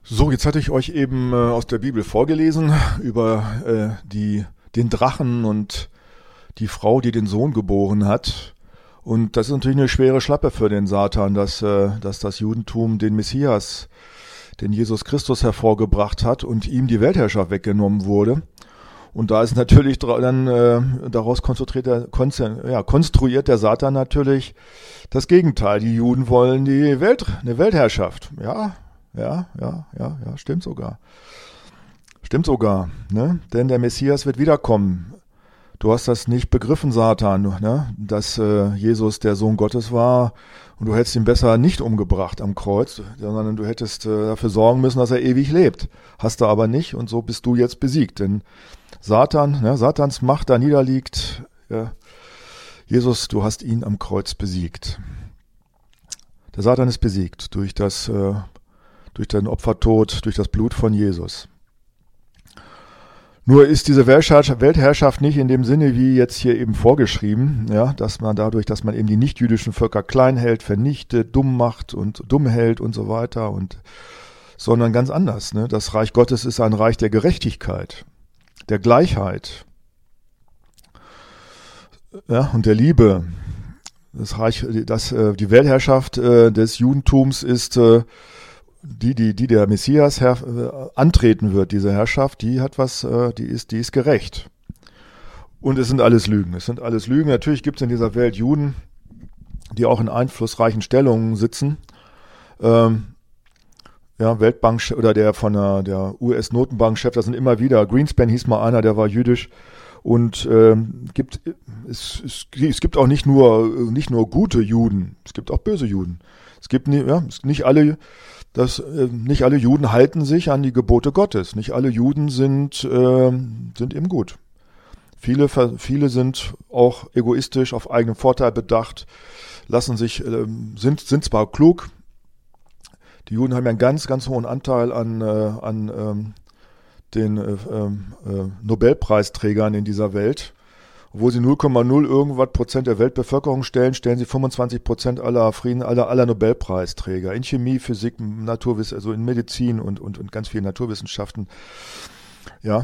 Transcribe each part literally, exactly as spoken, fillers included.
So, jetzt hatte ich euch eben äh, aus der Bibel vorgelesen über äh, die, den Drachen und die Frau, die den Sohn geboren hat. Und das ist natürlich eine schwere Schlappe für den Satan, dass, äh, dass das Judentum den Messias, den Jesus Christus hervorgebracht hat und ihm die Weltherrschaft weggenommen wurde. Und da ist natürlich dra- dann äh, daraus konstruiert der, konze- ja, konstruiert der Satan natürlich das Gegenteil. Die Juden wollen die Welt, eine Weltherrschaft. Ja, ja, ja, ja, ja, stimmt sogar. Stimmt sogar, ne? Denn der Messias wird wiederkommen. Du hast das nicht begriffen, Satan, ne? Dass äh, Jesus der Sohn Gottes war und du hättest ihn besser nicht umgebracht am Kreuz, sondern du hättest äh, dafür sorgen müssen, dass er ewig lebt. Hast du aber nicht und so bist du jetzt besiegt. Denn Satan, ne, Satans Macht da niederliegt, ja, Jesus, du hast ihn am Kreuz besiegt. Der Satan ist besiegt durch das, äh, durch den Opfertod, durch das Blut von Jesus. Nur ist diese Weltherrschaft nicht in dem Sinne, wie jetzt hier eben vorgeschrieben, ja, dass man dadurch, dass man eben die nichtjüdischen Völker klein hält, vernichtet, dumm macht und dumm hält und so weiter, und sondern ganz anders. Ne? Das Reich Gottes ist ein Reich der Gerechtigkeit, der Gleichheit, ja, und der Liebe. Das Reich, das, die Weltherrschaft des Judentums ist Die, die, die der Messias her, äh, antreten wird, diese Herrschaft, die hat was, äh, die ist, die ist gerecht. Und es sind alles Lügen. Es sind alles Lügen. Natürlich gibt es in dieser Welt Juden, die auch in einflussreichen Stellungen sitzen. Ähm, ja, Weltbank oder der von der, der U S-Notenbankchef, das sind immer wieder. Greenspan hieß mal einer, der war jüdisch. Und ähm, gibt, es, es, es gibt auch nicht nur, nicht nur gute Juden, es gibt auch böse Juden. Es gibt nie, ja, nicht alle. dass äh, nicht alle Juden halten sich an die Gebote Gottes. Nicht alle Juden sind, äh, sind eben gut. Viele, viele sind auch egoistisch, auf eigenen Vorteil bedacht, lassen sich, äh, sind, sind zwar klug. Die Juden haben ja einen ganz, ganz hohen Anteil an, äh, an ähm, den äh, äh, Nobelpreisträgern in dieser Welt. Obwohl sie null Komma null irgendwas Prozent der Weltbevölkerung stellen, stellen sie fünfundzwanzig Prozent aller Frieden, aller, aller Nobelpreisträger. In Chemie, Physik, Naturwissen, also in Medizin und, und, und ganz vielen Naturwissenschaften. Ja.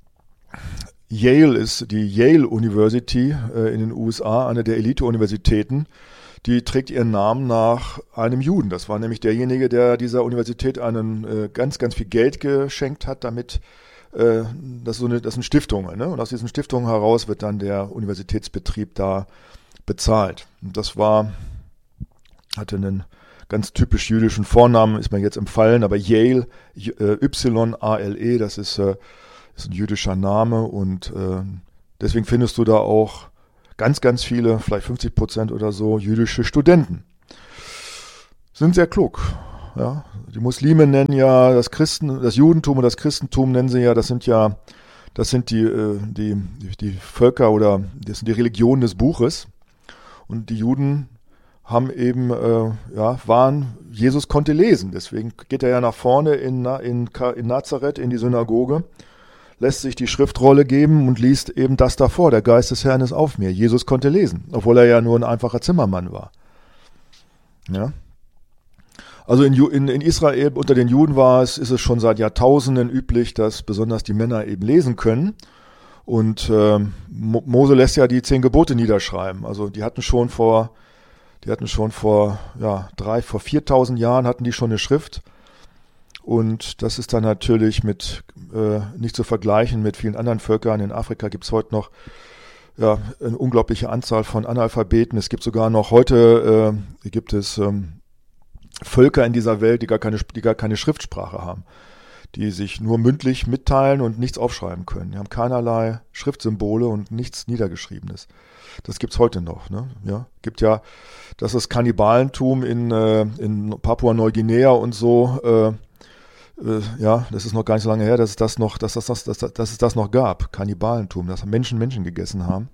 Yale ist die Yale University äh, in den U S A, eine der Elite-Universitäten. Die trägt ihren Namen nach einem Juden. Das war nämlich derjenige, der dieser Universität einen äh, ganz, ganz viel Geld geschenkt hat, damit Das, so eine, das sind Stiftungen, ne? Und aus diesen Stiftungen heraus wird dann der Universitätsbetrieb da bezahlt. Und das war, hatte einen ganz typisch jüdischen Vornamen, ist mir jetzt empfallen, aber Yale, Y A L E, das ist, äh, ist ein jüdischer Name, und äh, deswegen findest du da auch ganz, ganz viele, vielleicht fünfzig Prozent oder so, jüdische Studenten. Sind sehr klug. Ja, die Muslime nennen ja das Christen, das Judentum und das Christentum nennen sie ja, das sind ja, das sind die, die, die, die Völker oder das sind die Religionen des Buches. Und die Juden haben eben, äh, ja, waren, Jesus konnte lesen, deswegen geht er ja nach vorne in, in, in Nazareth in die Synagoge, lässt sich die Schriftrolle geben und liest eben das davor, der Geist des Herrn ist auf mir. Jesus konnte lesen, obwohl er ja nur ein einfacher Zimmermann war. Ja. Also in, in, in Israel unter den Juden war es, ist es schon seit Jahrtausenden üblich, dass besonders die Männer eben lesen können. Und äh, Mose lässt ja die zehn Gebote niederschreiben. Also die hatten schon vor, die hatten schon vor ja drei, vor viertausend Jahren hatten die schon eine Schrift. Und das ist dann natürlich mit äh, nicht zu vergleichen mit vielen anderen Völkern. In Afrika gibt es heute noch ja eine unglaubliche Anzahl von Analphabeten. Es gibt sogar noch heute äh, gibt es ähm, Völker in dieser Welt, die gar keine, die gar keine Schriftsprache haben, die sich nur mündlich mitteilen und nichts aufschreiben können. Die haben keinerlei Schriftsymbole und nichts Niedergeschriebenes. Das gibt's heute noch. Ne? Ja, gibt ja, das ist Kannibalentum in, äh, in Papua-Neuguinea und so. Äh, äh, ja, das ist noch gar nicht so lange her, dass es das noch, dass das, dass, dass, dass es das noch gab. Kannibalentum, dass Menschen Menschen gegessen haben.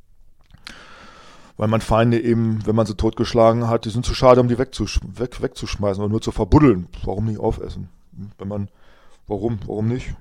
Weil man Feinde eben, wenn man sie totgeschlagen hat, die sind zu schade, um die wegzusch- weg, wegzuschmeißen oder nur zu verbuddeln. Warum nicht aufessen? Wenn man, warum, warum nicht?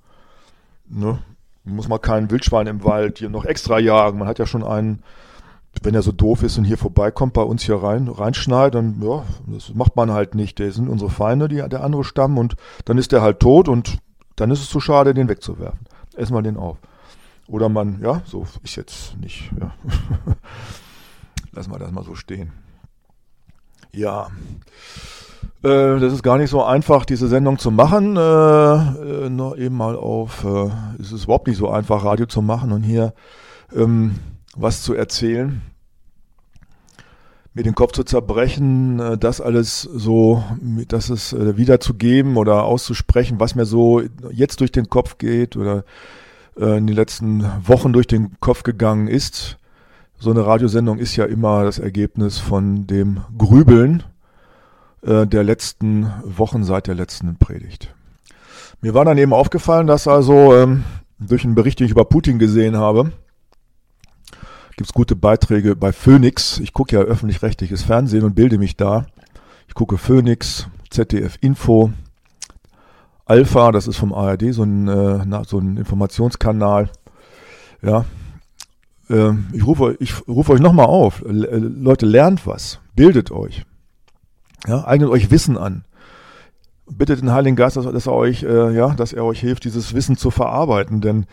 Ne? Muss man kein Wildschwein im Wald hier noch extra jagen. Man hat ja schon einen, wenn er so doof ist und hier vorbeikommt, bei uns hier rein, reinschneit, dann, ja, das macht man halt nicht. Der sind unsere Feinde, die, der andere Stamm, und dann ist der halt tot und dann ist es zu schade, den wegzuwerfen. Essen wir den auf. Oder man, ja, so ist jetzt nicht, ja. Lassen wir das mal so stehen. Ja, äh, das ist gar nicht so einfach, diese Sendung zu machen. Äh, äh, noch eben mal auf, äh, es ist überhaupt nicht so einfach, Radio zu machen und hier ähm, was zu erzählen, mir den Kopf zu zerbrechen, äh, das alles so, das es äh, wiederzugeben oder auszusprechen, was mir so jetzt durch den Kopf geht oder äh, in den letzten Wochen durch den Kopf gegangen ist. So eine Radiosendung ist ja immer das Ergebnis von dem Grübeln äh, der letzten Wochen seit der letzten Predigt. Mir war dann eben aufgefallen, dass also ähm, durch einen Bericht, den ich über Putin gesehen habe, gibt es gute Beiträge bei Phoenix. Ich gucke ja öffentlich-rechtliches Fernsehen und bilde mich da. Ich gucke Phoenix, Z D F Info, Alpha, das ist vom A R D, so ein, äh, so ein Informationskanal. Ja. Ich rufe, ich rufe euch nochmal auf. Leute, lernt was. Bildet euch. Ja, eignet euch Wissen an. Bittet den Heiligen Geist, dass, dass er euch, äh, ja, dass er euch hilft, dieses Wissen zu verarbeiten. Denn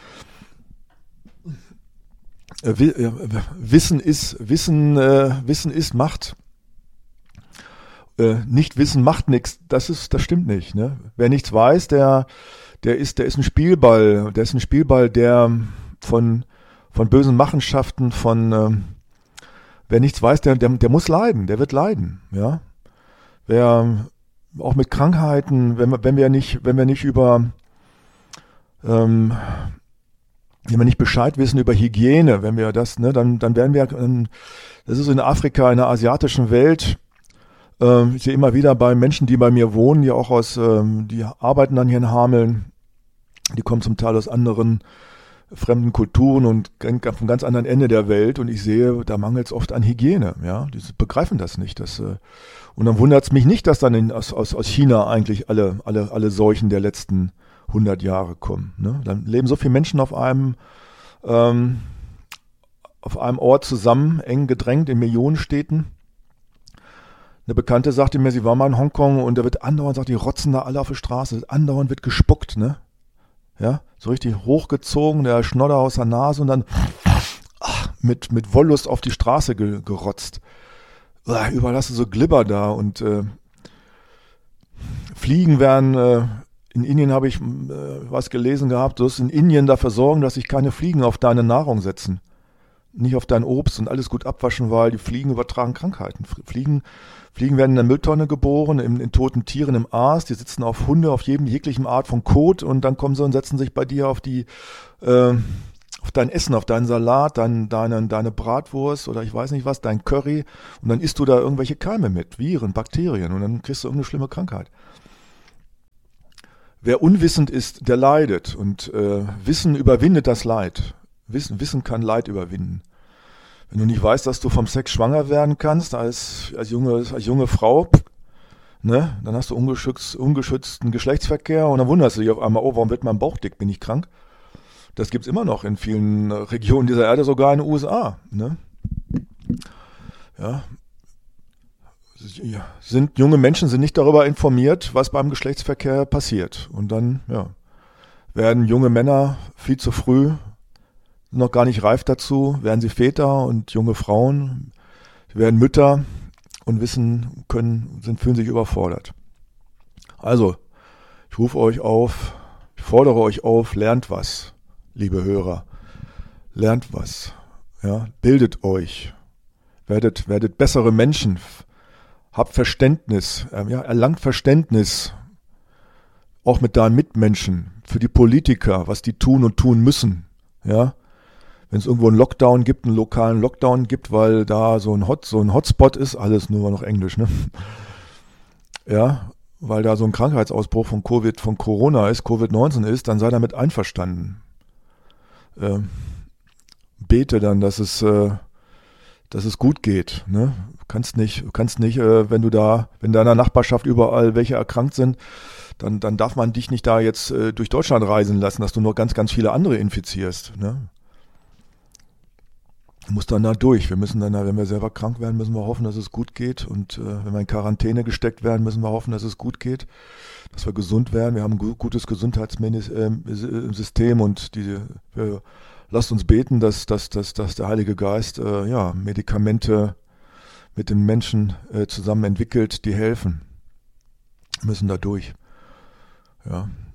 äh, Wissen ist, Wissen, äh, Wissen ist Macht. Äh, nicht Wissen macht nichts. Das ist, das stimmt nicht. Ne? Wer nichts weiß, der, der ist, der ist ein Spielball. Der ist ein Spielball, der von von bösen Machenschaften, von ähm, wer nichts weiß, der, der, der muss leiden, der wird leiden, ja. Wer auch mit Krankheiten, wenn wir, wenn wir nicht, wenn wir nicht über ähm, wenn wir nicht Bescheid wissen über Hygiene, wenn wir das, ne, dann, dann werden wir, ähm, das ist in Afrika, in der asiatischen Welt, ähm, ich sehe immer wieder bei Menschen, die bei mir wohnen, die auch aus, ähm, die arbeiten dann hier in Hameln, die kommen zum Teil aus anderen fremden Kulturen und vom ganz anderen Ende der Welt, und ich sehe, da mangelt es oft an Hygiene, ja, die begreifen das nicht. Das, äh, und dann wundert es mich nicht, dass dann in, aus, aus, aus China eigentlich alle, alle, alle Seuchen der letzten hundert Jahre kommen. Ne? Dann leben so viele Menschen auf einem, ähm, auf einem Ort zusammen, eng gedrängt in Millionenstädten. Eine Bekannte sagte mir, sie war mal in Hongkong und da wird andauernd, sagt die, rotzen da alle auf der Straße, andauernd wird gespuckt, ne? Ja, so richtig hochgezogen, der Schnodder aus der Nase und dann ach, mit, mit Wollust auf die Straße ge, gerotzt. Ach, überall hast du so Glibber da und äh, Fliegen werden, äh, in Indien habe ich äh, was gelesen gehabt, du musst in Indien dafür sorgen, dass sich keine Fliegen auf deine Nahrung setzen. Nicht auf dein Obst und alles gut abwaschen, weil die Fliegen übertragen Krankheiten. Fliegen, Fliegen werden in der Mülltonne geboren, in, in toten Tieren im Aas, die sitzen auf Hunde, auf jedem jeglichen Art von Kot und dann kommen sie und setzen sich bei dir auf die, äh, auf dein Essen, auf deinen Salat, dein, deine, deine Bratwurst oder ich weiß nicht was, dein Curry und dann isst du da irgendwelche Keime mit, Viren, Bakterien und dann kriegst du irgendeine schlimme Krankheit. Wer unwissend ist, der leidet und äh, Wissen überwindet das Leid. Wissen, Wissen kann Leid überwinden. Wenn du nicht weißt, dass du vom Sex schwanger werden kannst, als, als, junge, als junge Frau, ne, dann hast du ungeschützt, ungeschützten Geschlechtsverkehr und dann wunderst du dich auf einmal, oh, warum wird mein Bauch dick, bin ich krank? Das gibt's immer noch in vielen Regionen dieser Erde, sogar in den U S A. Ne? Ja. Sind, junge Menschen sind nicht darüber informiert, was beim Geschlechtsverkehr passiert. Und dann ja, werden junge Männer viel zu früh noch gar nicht reif dazu, werden sie Väter und junge Frauen, sie werden Mütter und wissen können, sind, fühlen sich überfordert. Also, ich rufe euch auf, ich fordere euch auf, lernt was, liebe Hörer, lernt was, ja, bildet euch, werdet, werdet bessere Menschen, habt Verständnis, ja, erlangt Verständnis, auch mit deinen Mitmenschen, für die Politiker, was die tun und tun müssen, ja. Wenn es irgendwo einen Lockdown gibt, einen lokalen Lockdown gibt, weil da so ein Hot, so ein Hotspot ist, alles nur noch Englisch, ne? Ja, weil da so ein Krankheitsausbruch von Covid, von Corona ist, Covid neunzehn ist, dann sei damit einverstanden. Äh, bete dann, dass es, äh, dass es gut geht, ne? Du kannst nicht, du kannst nicht, äh, wenn du da, wenn in deiner Nachbarschaft überall welche erkrankt sind, dann, dann darf man dich nicht da jetzt äh, durch Deutschland reisen lassen, dass du noch ganz, ganz viele andere infizierst, ne? muss dann da durch. Wir müssen dann, da, wenn wir selber krank werden, müssen wir hoffen, dass es gut geht. Und äh, wenn wir in Quarantäne gesteckt werden, müssen wir hoffen, dass es gut geht, dass wir gesund werden. Wir haben ein gu- gutes Gesundheitssystem und die, wir, lasst uns beten, dass, dass, dass, dass der Heilige Geist äh, ja, Medikamente mit den Menschen äh, zusammen entwickelt, die helfen. Wir müssen da durch. Ja.